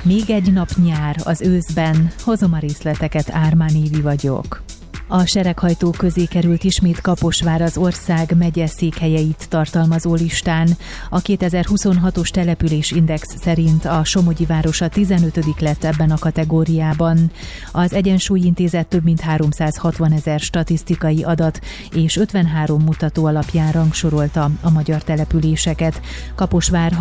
Még egy nap nyár az őszben, hozom a részleteket, Ármán Évi vagyok. A sereghajtó közé került ismét Kaposvár, az ország megyeszékhelyeit tartalmazó listán. A 2026-os településindex szerint a Somogyi város a 15. lett ebben a kategóriában. Az Egyensúlyintézet több mint 360 000 statisztikai adat és 53 mutató alapján rangsorolta a magyar településeket. Kaposvár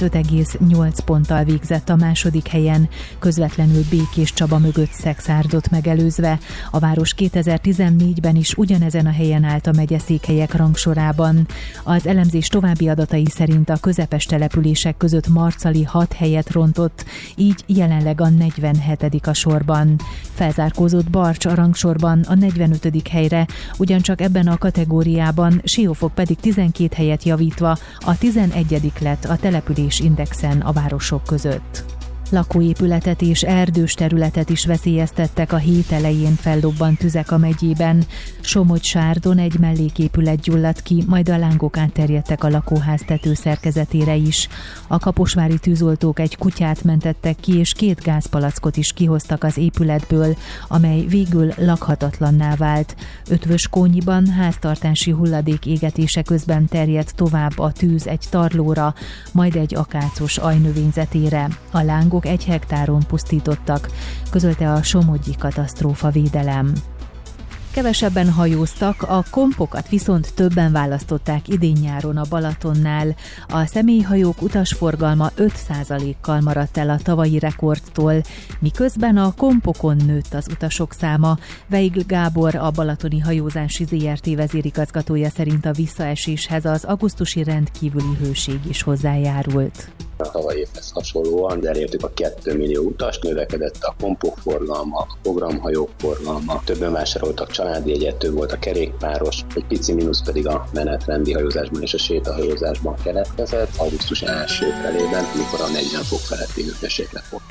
35,8 ponttal végzett a második helyen, közvetlenül Békés Csaba mögött Szexárdot megelőzve. A város 2014-ben is ugyanezen a helyen állt a megyeszékhelyek rangsorában. Az elemzés további adatai szerint a közepes települések között Marcali 6 helyet rontott, így jelenleg a 47. a sorban. Felzárkózott Barcs a rangsorban a 45. helyre, ugyancsak ebben a kategóriában, Siófok pedig 12 helyet javítva a 11. lett a településindexen a városok között. Lakóépületet és erdős területet is veszélyeztettek a hét elején feldobbant tüzek a megyében. Somogy-Sárdon egy melléképület gyulladt ki, majd a lángok átterjedtek a lakóház tetőszerkezetére is. A kaposvári tűzoltók egy kutyát mentettek ki, és 2 gázpalackot is kihoztak az épületből, amely végül lakhatatlanná vált. Ötvöskónyiban háztartási hulladék égetése közben terjedt tovább a tűz egy tarlóra, majd egy akácos ajnövényzetére. A lángok 1 hektáron pusztítottak, közölte a Somogyi Katasztrófavédelem. Kevesebben hajóztak, a kompokat viszont többen választották idén-nyáron a Balatonnál. A személyhajók utasforgalma 5%-kal maradt el a tavalyi rekordtól, miközben a kompokon nőtt az utasok száma. Veigl Gábor, a Balatoni Hajózási Zrt. Vezérigazgatója szerint a visszaeséshez az augusztusi rendkívüli hőség is hozzájárult. A tavalyi évhez hasonlóan elértük a 2 millió utast, növekedett a kompok forgalma, a programhajók forgalma, többen vásároltak családi jegyet, több volt a kerékpáros, egy pici mínusz pedig a menetrendi hajózásban és a sétahajózásban keletkezett augusztus első felében, amikor a 40 fok feletti hőmérséklet volt.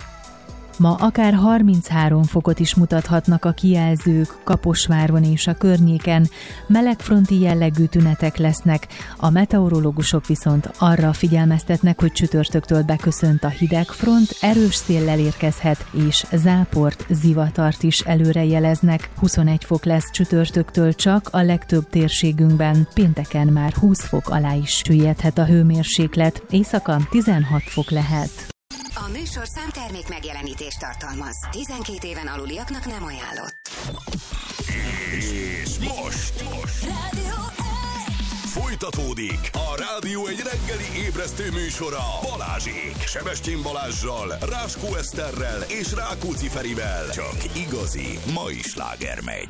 Ma akár 33 fokot is mutathatnak a kijelzők Kaposváron és a környéken, melegfronti jellegű tünetek lesznek, a meteorológusok viszont arra figyelmeztetnek, hogy csütörtöktől beköszönt a hideg front, erős széllel érkezhet, és záport, zivatart is előrejeleznek. 21 fok lesz csütörtöktől csak a legtöbb térségünkben, pénteken már 20 fok alá is süllyedhet a hőmérséklet, éjszaka 16 fok lehet. A műsor számtermék megjelenítést tartalmaz. 12 éven aluliaknak nem ajánlott. És most Rádió folytatódik a Rádió egy reggeli ébresztő műsora Balázsék. Sebestyén Balázssal, Ráskó Eszterrel és Rákóczi Ferivel. Csak igazi mai sláger megy.